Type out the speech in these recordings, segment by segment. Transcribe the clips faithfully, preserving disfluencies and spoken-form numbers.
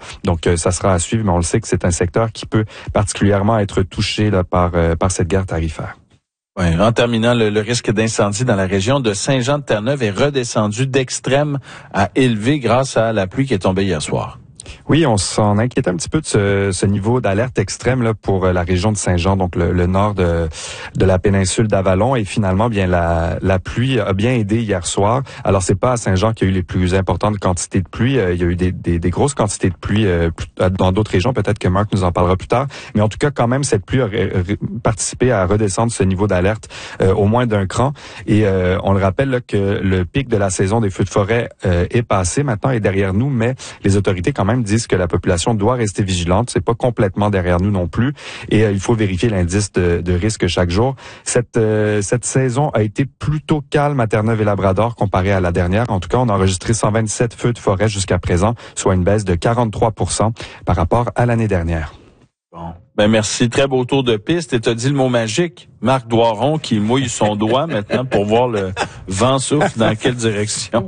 Donc, euh, ça sera à suivre, mais on le sait que c'est un secteur qui peut particulièrement être touché là, par, euh, par cette guerre tarifaire. Ouais, en terminant, le, le risque d'incendie dans la région de Saint-Jean-de-Terre-Neuve est redescendu d'extrême à élevé grâce à la pluie qui est tombée hier soir. Oui, on s'en inquiétait un petit peu de ce, ce niveau d'alerte extrême là pour la région de Saint-Jean, donc le, le nord de, de la péninsule d'Avalon. Et finalement, bien la, la pluie a bien aidé hier soir. Alors, c'est pas à Saint-Jean qu'il y a eu les plus importantes quantités de pluie. Il y a eu des, des, des grosses quantités de pluie euh, dans d'autres régions. Peut-être que Marc nous en parlera plus tard. Mais en tout cas, quand même, cette pluie a participé à redescendre ce niveau d'alerte euh, au moins d'un cran. Et euh, on le rappelle là, que le pic de la saison des feux de forêt euh, est passé maintenant, est derrière nous, mais les autorités quand même disent que la population doit rester vigilante. C'est pas complètement derrière nous non plus. Et euh, il faut vérifier l'indice de, de risque chaque jour. Cette euh, cette saison a été plutôt calme à Terre-Neuve et Labrador comparé à la dernière. En tout cas, on a enregistré cent vingt-sept feux de forêt jusqu'à présent, soit une baisse de quarante-trois pour cent par rapport à l'année dernière. Bon. Ben merci. Très beau tour de piste. Et t'as dit le mot magique. Marc Doiron qui mouille son doigt maintenant pour voir le vent souffle dans quelle direction.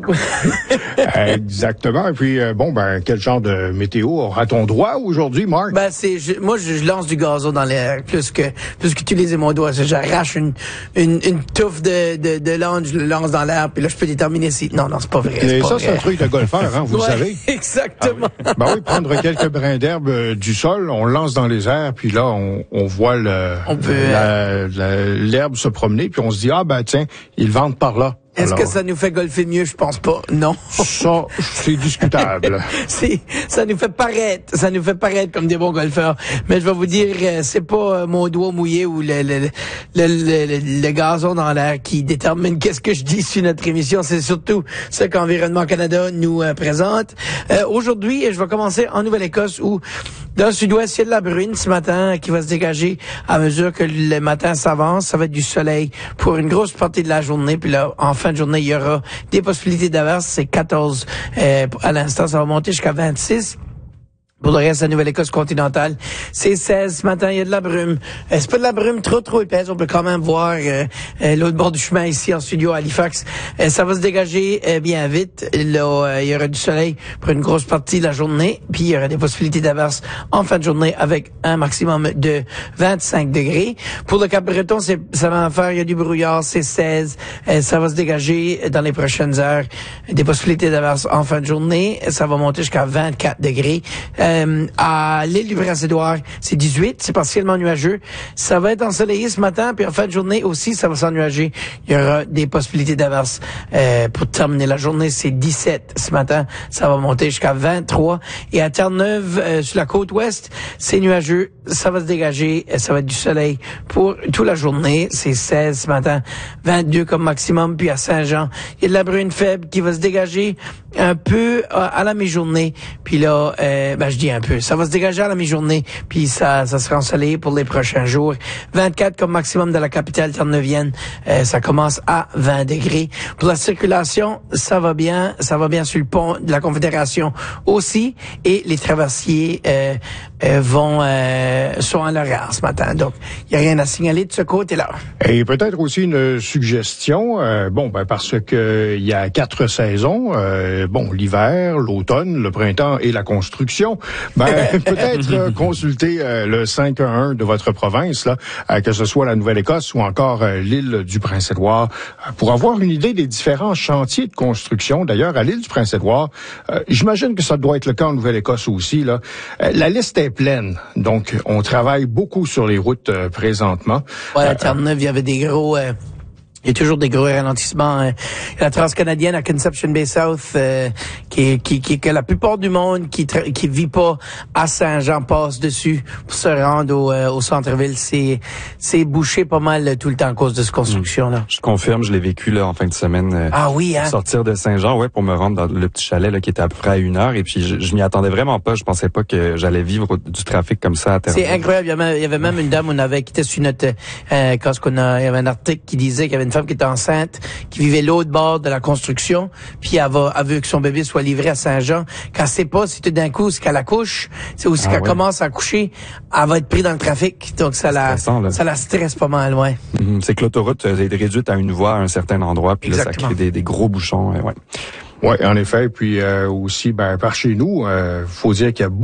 Exactement. Et puis, euh, bon, ben, quel genre de météo aura-t-on droit aujourd'hui, Marc? Ben, c'est, je, moi, je, je lance du gazon dans l'air, plus que, plus qu'utiliser mon doigt. J'arrache une, une, une touffe de, de, de langue, je le lance dans l'air, puis là, je peux déterminer si, non, non, c'est pas vrai. Et pas ça, vrai. c'est un truc de golfeur, hein, vous ouais, le savez. Exactement. Ah oui. Ben oui, prendre quelques brins d'herbe euh, du sol, on le lance dans les airs, puis là, on, on voit le, on peut, la, la, l'herbe se promener, puis on se dit, ah ben tiens, ils vendent par là. Est-ce Alors, que ça nous fait golfer mieux? Je pense pas. Non. Ça, c'est discutable. c'est, ça nous fait paraître, ça nous fait paraître comme des bons golfeurs. Mais je vais vous dire, c'est pas mon doigt mouillé ou le, le, le, le, le gazon dans l'air qui détermine qu'est-ce que je dis sur notre émission. C'est surtout ce qu'Environnement Canada nous euh, présente. Euh, aujourd'hui, je vais commencer en Nouvelle-Écosse où, dans le sud-ouest, il y a de la bruine ce matin qui va se dégager à mesure que le matin s'avance. Ça va être du soleil pour une grosse partie de la journée. Puis là, en fin de journée, il y aura des possibilités d'averses. C'est quatorze euh, à l'instant. Ça va monter jusqu'à vingt-six. Pour le reste, la Nouvelle-Écosse continentale, c'est seize. Ce matin, il y a de la brume. Euh, c'est pas de la brume trop, trop épaisse. On peut quand même voir euh, euh, l'autre bord du chemin ici en studio à Halifax. Euh, ça va se dégager euh, bien vite. Là, euh, il y aura du soleil pour une grosse partie de la journée. Puis, il y aura des possibilités d'averses en fin de journée avec un maximum de vingt-cinq degrés. Pour le Cap-Breton, c'est, ça va en faire. Il y a du brouillard, c'est seize. Euh, ça va se dégager dans les prochaines heures. Des possibilités d'averses en fin de journée. Ça va monter jusqu'à vingt-quatre degrés. Euh, Euh, à l'île du Prince-Édouard, c'est dix-huit, c'est partiellement nuageux. Ça va être ensoleillé ce matin, puis en fin de journée aussi, ça va s'ennuager. Il y aura des possibilités d'averses. Euh, pour terminer la journée, c'est dix-sept ce matin. Ça va monter jusqu'à vingt-trois. Et à Terre-Neuve, euh, sur la côte ouest, c'est nuageux. Ça va se dégager. Ça va être du soleil pour toute la journée. C'est seize ce matin, vingt-deux comme maximum. Puis à Saint-Jean, il y a de la bruine faible qui va se dégager un peu à, à la mi-journée. Puis là, euh, ben je dis un peu, ça va se dégager à la mi-journée. Puis ça, ça sera ensoleillé pour les prochains jours. vingt-quatre comme maximum de la capitale terre-neuvienne. Euh, ça commence à vingt degrés. Pour la circulation, ça va bien. Ça va bien sur le pont de la Confédération aussi. Et les traversiers euh, euh, vont euh, sont à l'horaire ce matin. Donc, il n'y a rien à signaler de ce côté-là. Et peut-être aussi une suggestion. Euh, bon, ben parce que il y a quatre saisons. Euh, bon, l'hiver, l'automne, le printemps et la construction. Ben peut-être euh, consulter euh, le cinq un un de votre province, là, euh, que ce soit la Nouvelle-Écosse ou encore euh, l'île du Prince-Édouard, euh, pour avoir une idée des différents chantiers de construction. D'ailleurs, à l'île du Prince-Édouard, euh, j'imagine que ça doit être le cas en Nouvelle-Écosse aussi. Là, euh, la liste est pleine. Donc, on travaille beaucoup sur les routes euh, présentement. Ouais, à Terre-Neuve, il y avait des gros... Euh Il y a toujours des gros ralentissements. Hein. La transcanadienne à Conception Bay South, euh, qui, qui, qui, que la plupart du monde qui tra- qui vit pas à Saint-Jean passe dessus pour se rendre au, euh, au centre-ville. C'est c'est bouché pas mal tout le temps à cause de cette construction-là. Mmh. Je confirme, je l'ai vécu là en fin de semaine. Euh, ah oui, hein? Sortir de Saint-Jean, ouais, pour me rendre dans le petit chalet là qui était à peu près à une heure. Et puis je, je m'y attendais vraiment pas. Je pensais pas que j'allais vivre du trafic comme ça à Terre-Neuve. C'est incroyable. Il y avait, il y avait même une dame, on avait quitté sur notre euh, quand qu'on a, il y avait un article qui disait qu'il y avait une femme qui était enceinte, qui vivait l'autre bord de la construction, puis elle va, elle veut que son bébé soit livré à Saint-Jean. Quand c'est pas, si tout d'un coup, c'est qu'elle accouche, c'est aussi ah, qu'elle ouais. commence à accoucher, elle va être prise dans le trafic. Donc ça la, ça la stresse pas mal, ouais. Mm-hmm. C'est que l'autoroute est réduite à une voie à un certain endroit, puis là, ça crée des, des gros bouchons, ouais. Ouais, en effet. Puis euh, aussi, ben par chez nous, euh, faut dire qu'il y a